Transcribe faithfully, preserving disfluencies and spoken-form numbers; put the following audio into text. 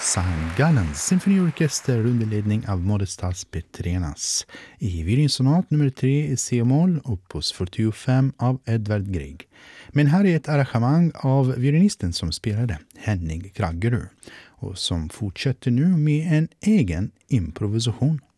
Sankt Gallens symfoniorkester under ledning av Modestas Petrenas i violinsonat nummer tre i C-moll, opus fyrtiofem av Edvard Grieg. Men här är ett arrangemang av violinisten som spelade, Henning Kraggerud, och som fortsätter nu med en egen improvisation.